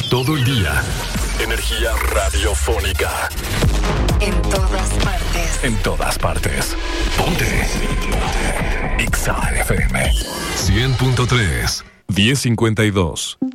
Todo el día. Energía radiofónica. En todas partes. En todas partes. Ponte. Exa FM 100.3 1052.